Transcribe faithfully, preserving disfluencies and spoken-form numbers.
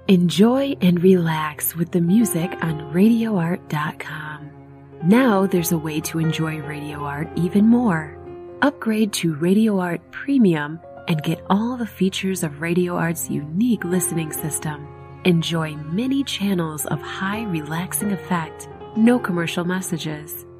Enjoy and relax with the music on radio art dot com. Now there's a way to enjoy Radio Art even more. Upgrade to Radio Art Premium and get all the features of Radio Art's unique listening system. Enjoy many channels of high relaxing effect, no commercial messages.